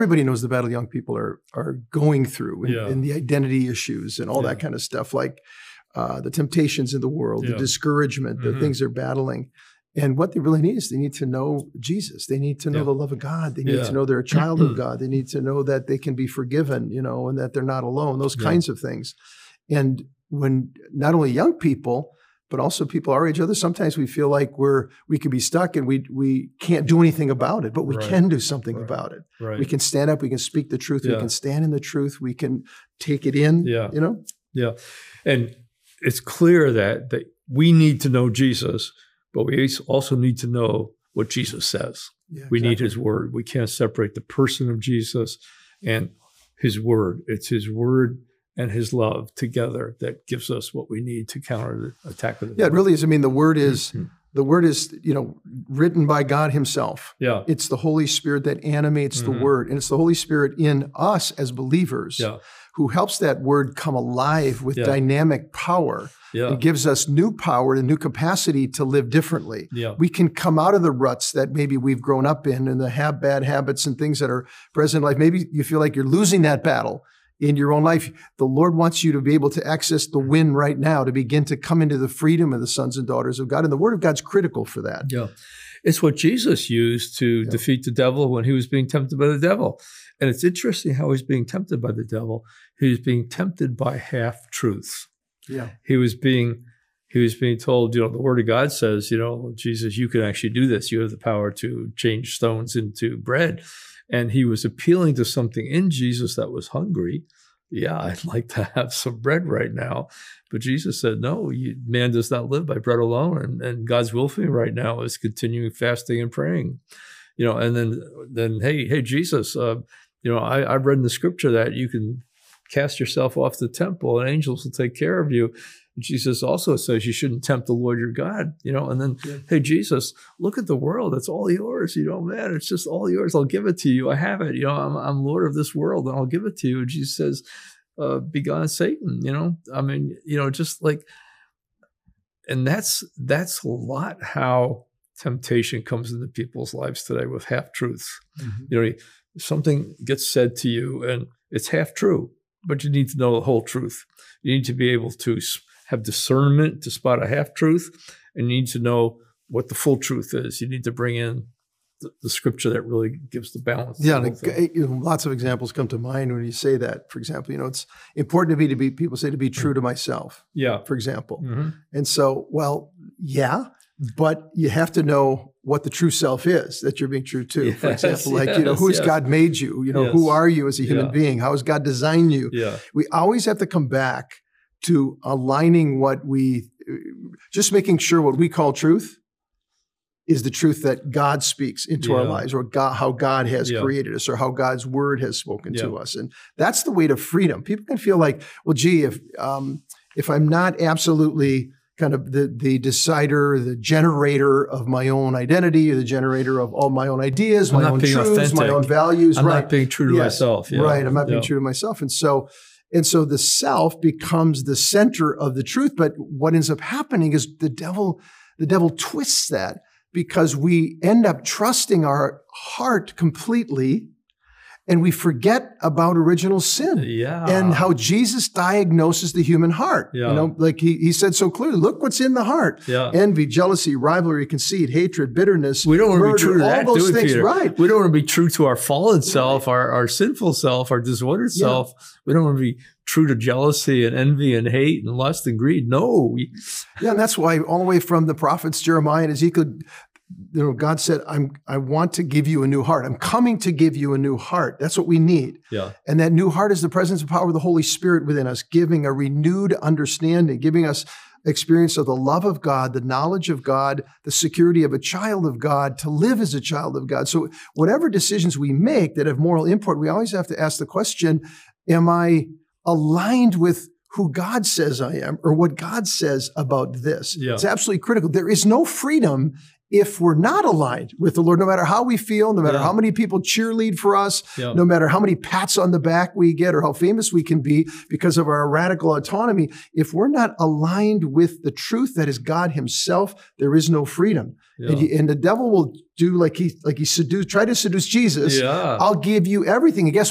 Everybody knows the battle young people are going through Yeah. and the identity issues and all Yeah. that kind of stuff, like the temptations in the world, the Yeah. discouragement, the Mhm. things they're battling. And what they really need is they need to know Jesus. They need to know Yeah. the love of God. They need Yeah. to know they're a child of God. They need to know that they can be forgiven, and that they're not alone, those Yeah. kinds of things. And when not only young people, but also people our age, others, sometimes we feel like we could be stuck and we can't do anything about it, but we Right. can do something Right. about it. Right. We can stand up, we can speak the truth, we Yeah. can stand in the truth, we can take it in, Yeah. Yeah. And it's clear that we need to know Jesus, but we also need to know what Jesus says. Yeah, We need exactly. his word. We can't separate the person of Jesus and his word. It's his word and his love together that gives us what we need to counter the attack of the Yeah, it devil. really is. I mean, the word is, Mhm. written by God himself. Yeah. It's the Holy Spirit that animates the Mhm. word. And it's the Holy Spirit in us as believers Yeah. who helps that word come alive with Yeah. dynamic power Yeah. and gives us new power and new capacity to live differently. Yeah. We can come out of the ruts that maybe we've grown up in and the bad habits and things that are present in life. Maybe you feel like you're losing that battle in your own life. The Lord wants you to be able to access the win right now, to begin to come into the freedom of the sons and daughters of God. And the word of God's critical for that. Yeah. It's what Jesus used to defeat the devil when he was being tempted by the devil. And it's interesting how he's being tempted by the devil. He was being tempted by half-truths. Yeah. He was being told, the word of God says, Jesus, you can actually do this. You have the power to change stones into bread. And he was appealing to something in Jesus that was hungry. Yeah, I'd like to have some bread right now. But Jesus said, no, man does not live by bread alone. And God's will for me right now is continuing fasting and praying. And then hey, Jesus, I've read in the scripture that you can cast yourself off the temple and angels will take care of you. Jesus also says you shouldn't tempt the Lord your God, and then, hey, Jesus, look at the world. It's all yours. Man, it's just all yours. I'll give it to you. I have it. I'm Lord of this world and I'll give it to you. And Jesus says, be gone, Satan, just like, and that's a lot how temptation comes into people's lives today with half-truths. Mm-hmm. Something gets said to you and it's half true, but you need to know the whole truth. You need to be able to have discernment to spot a half-truth, and you need to know what the full truth is. You need to bring in the scripture that really gives the balance. Yeah, lots of examples come to mind when you say that. For example, it's important to be people say to be true to myself. Yeah. For example. Mm-hmm. And so, yeah, but you have to know what the true self is that you're being true to. Yes, for example, who has God made you? Yes. Who are you as a human being? How has God designed you? Yeah. We always have to come back to aligning just making sure what we call truth is the truth that God speaks into our lives, or how God has created us, or how God's word has spoken to us. And that's the way to freedom. People can feel like, well, gee, if I'm not absolutely kind of the decider, the generator of my own identity, or the generator of all my own ideas, my own truths, authentic. my own values. I'm not being true to myself. Yeah. Right, I'm not being true to myself. And so the self becomes the center of the truth. But what ends up happening is the devil twists that, because we end up trusting our heart completely and we forget about original sin and how Jesus diagnoses the human heart. Like he said so clearly, look what's in the heart. Envy, jealousy, rivalry, conceit, hatred, bitterness. We don't want to be true to all that, those do we, things, Peter? right? We don't want to be true to our fallen self, our sinful self, our disordered self. We don't want to be true to jealousy and envy and hate and lust and greed. No. And that's why all the way from the prophets Jeremiah and Ezekiel, God said, I want to give you a new heart. I'm coming to give you a new heart. That's what we need. Yeah. And that new heart is the presence and power of the Holy Spirit within us, giving a renewed understanding, giving us experience of the love of God, the knowledge of God, the security of a child of God, to live as a child of God. So whatever decisions we make that have moral import, we always have to ask the question, am I aligned with who God says I am, or what God says about this? Yeah. It's absolutely critical. There is no freedom if we're not aligned with the Lord, no matter how we feel, no matter how many people cheerlead for us, no matter how many pats on the back we get or how famous we can be because of our radical autonomy, if we're not aligned with the truth that is God himself, there is no freedom. And the devil will do like he try to seduce Jesus. I'll give you everything. And guess